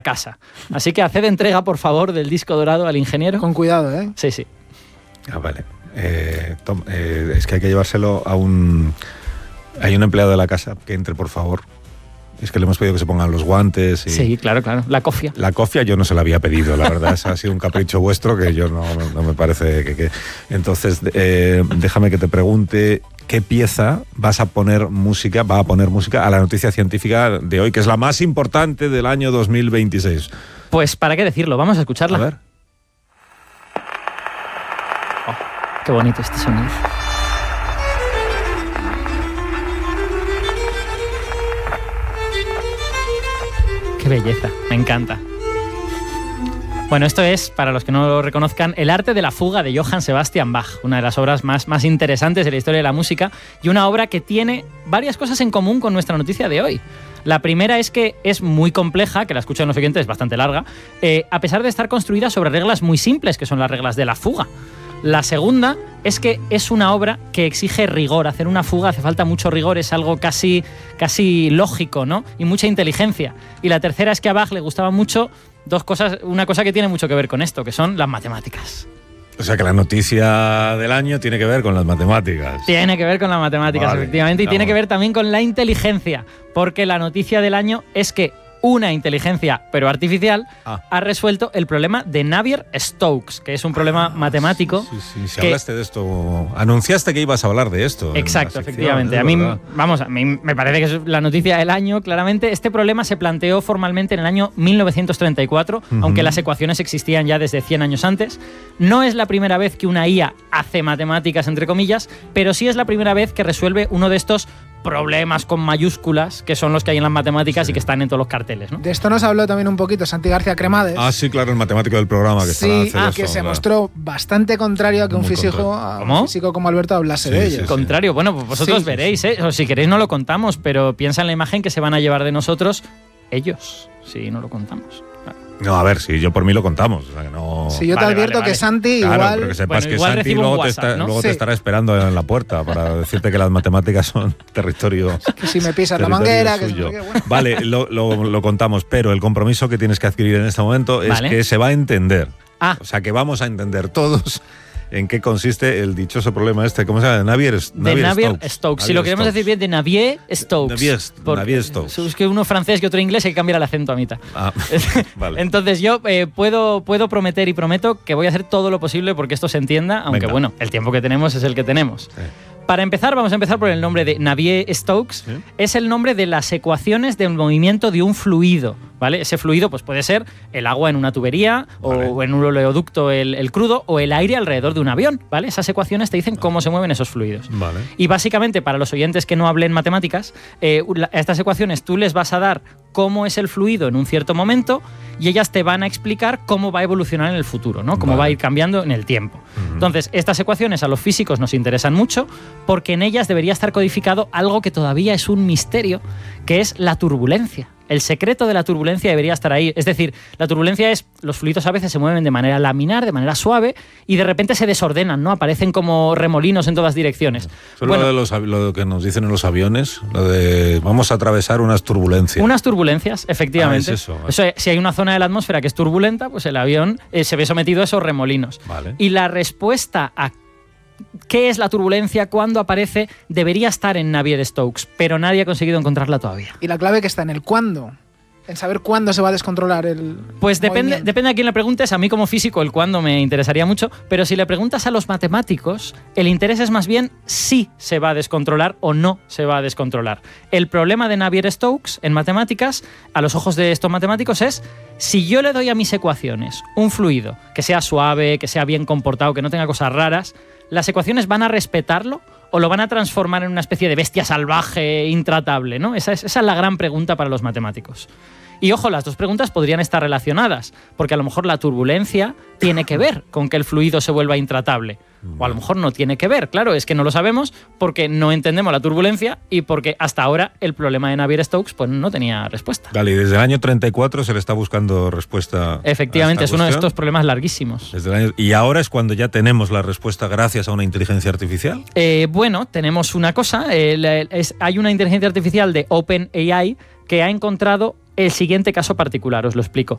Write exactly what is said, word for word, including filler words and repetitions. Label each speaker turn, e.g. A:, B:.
A: casa. Así que haced entrega, por favor, del disco dorado al ingeniero.
B: Con cuidado, ¿eh?
A: Sí, sí.
C: Ah, vale. Eh, Tom, eh, es que hay que llevárselo a un... Hay un empleado de la casa que entre, por favor. Es que le hemos pedido que se pongan los guantes. Y
A: sí, claro, claro. La cofia.
C: La cofia yo no se la había pedido, la verdad. Esa ha sido un capricho vuestro que yo no, no me parece que... que... Entonces, eh, déjame que te pregunte... ¿Qué pieza vas a poner música, va a poner música a la noticia científica de hoy, que es la más importante del año dos mil veintiséis?
A: Pues, ¿para qué decirlo? Vamos a escucharla.
C: A ver.
A: Oh, qué bonito este sonido. Qué belleza, me encanta. Bueno, esto es, para los que no lo reconozcan, El arte de la fuga de Johann Sebastian Bach, una de las obras más, más interesantes de la historia de la música y una obra que tiene varias cosas en común con nuestra noticia de hoy. La primera es que es muy compleja, que la escucha en los siguientes es bastante larga, eh, a pesar de estar construida sobre reglas muy simples, que son las reglas de la fuga. La segunda es que es una obra que exige rigor. Hacer una fuga hace falta mucho rigor, es algo casi, casi lógico, ¿no? Y mucha inteligencia. Y la tercera es que a Bach le gustaba mucho dos cosas, una cosa que tiene mucho que ver con esto, que son las matemáticas.
C: O sea que la noticia del año tiene que ver con las matemáticas.
A: Tiene que ver con las matemáticas, vale, efectivamente, y
C: vamos.
A: Tiene que ver también con la inteligencia, porque la noticia del año es que una inteligencia, pero artificial, ah. ha resuelto el problema de Navier-Stokes, que es un problema ah,
C: Sí,
A: matemático.
C: sí, sí. Si
A: que...
C: hablaste de esto, anunciaste que ibas a hablar de esto.
A: Exacto,
C: sección,
A: efectivamente. A mí,
C: verdad.
A: vamos, a mí me parece que es la noticia del año, claramente. Este problema se planteó formalmente en el año mil novecientos treinta y cuatro, uh-huh. aunque las ecuaciones existían ya desde cien años antes. No es la primera vez que una I A hace matemáticas, entre comillas, pero sí es la primera vez que resuelve uno de estos problemas con mayúsculas, que son los que hay en las matemáticas sí. y que están en todos los carteles, ¿no?
B: De esto nos habló también un poquito Santi García Cremades.
C: Ah, sí, claro, el matemático del programa que
B: sí,
C: está
B: ah, que se claro. mostró bastante contrario a que un físico, a un físico como Alberto hablase
C: sí,
B: de
C: sí,
B: ello.
C: sí.
A: Contrario, bueno, pues vosotros
B: sí,
A: veréis, ¿eh? O si queréis no lo contamos, pero piensa en la imagen que se van a llevar de nosotros ellos, si no lo contamos.
C: No, a ver, si yo por mí lo contamos. O sea, que no...
B: Si yo te
A: vale,
B: advierto
A: vale,
B: que
A: vale.
B: Santi
C: claro,
B: igual...
C: pero que sepas
A: bueno,
C: que
A: igual
C: Santi
A: recibo un
C: luego,
A: WhatsApp,
C: te, está,
A: ¿no?
C: luego
B: sí.
C: te estará esperando en la puerta para decirte que las matemáticas son territorio
B: Que si me pisas la
C: territorio
B: manguera...
C: suyo.
B: Que bueno.
C: Vale, lo, lo, lo contamos, pero el compromiso que tienes que adquirir en este momento es
A: vale.
C: que se va a entender.
A: Ah.
C: O sea, que vamos a entender todos en qué consiste el dichoso problema este. ¿Cómo se llama? De Navier-Stokes.
A: De Navier-Stokes. Si lo queremos decir bien, de Navier-Stokes.
C: Navier, Navier-Stokes.
A: Es que uno francés y otro inglés, hay que cambiar el acento a mitad.
C: Ah, vale.
A: Entonces yo eh, puedo, puedo prometer y prometo que voy a hacer todo lo posible porque esto se entienda, aunque
C: Venga.
A: bueno, el tiempo que tenemos es el que tenemos.
C: Sí.
A: Para empezar, vamos a empezar por el nombre de Navier-Stokes.
C: ¿Sí?
A: Es el nombre de las ecuaciones del movimiento de un fluido, ¿vale? Ese fluido pues, puede ser el agua en una tubería, vale. o en un oleoducto el, el crudo, o el aire alrededor de un avión, ¿vale? Esas ecuaciones te dicen cómo se mueven esos fluidos.
C: Vale.
A: Y básicamente, para los oyentes que no hablen matemáticas, eh, a estas ecuaciones tú les vas a dar cómo es el fluido en un cierto momento y ellas te van a explicar cómo va a evolucionar en el futuro, ¿no? Cómo vale. va a ir cambiando en el tiempo. Uh-huh. Entonces, estas ecuaciones a los físicos nos interesan mucho porque en ellas debería estar codificado algo que todavía es un misterio, que es la turbulencia. El secreto de la turbulencia debería estar ahí. Es decir, la turbulencia es, los fluidos a veces se mueven de manera laminar, de manera suave, y de repente se desordenan, ¿no? Aparecen como remolinos en todas direcciones.
C: Eso
A: bueno,
C: es lo, de los, lo que nos dicen en los aviones, lo de vamos a atravesar unas turbulencias.
A: Unas turbulencias, efectivamente.
C: Ah, es eso.
A: Eso, si hay una zona de la atmósfera que es turbulenta, pues el avión eh, se ve sometido a esos remolinos.
C: Vale.
A: Y la respuesta a qué es la turbulencia, cuándo aparece, debería estar en Navier-Stokes, pero nadie ha conseguido encontrarla todavía.
B: Y la clave que está en el cuándo. En saber cuándo se va a descontrolar el
A: Pues depende, depende a quién le preguntes. A mí como físico el cuándo me interesaría mucho, pero si le preguntas a los matemáticos, el interés es más bien si se va a descontrolar o no se va a descontrolar. El problema de Navier-Stokes en matemáticas, a los ojos de estos matemáticos, es si yo le doy a mis ecuaciones un fluido que sea suave, que sea bien comportado, que no tenga cosas raras, ¿las ecuaciones van a respetarlo o lo van a transformar en una especie de bestia salvaje, intratable, ¿no? Esa es, esa es la gran pregunta para los matemáticos. Y ojo, las dos preguntas podrían estar relacionadas, porque a lo mejor la turbulencia tiene que ver con que el fluido se vuelva intratable. O a lo mejor no tiene que ver, claro, es que no lo sabemos porque no entendemos la turbulencia y porque hasta ahora el problema de Navier-Stokes pues, no tenía respuesta.
C: Vale, y desde el año treinta y cuatro se le está buscando respuesta.
A: Efectivamente,
C: a
A: es
C: esta
A: uno de
C: cuestión.
A: estos problemas larguísimos.
C: Desde el año, y ahora es cuando ya tenemos la respuesta gracias a una inteligencia artificial.
A: Eh, bueno, tenemos una cosa, eh, la, es, hay una inteligencia artificial de OpenAI que ha encontrado el siguiente caso particular, os lo explico.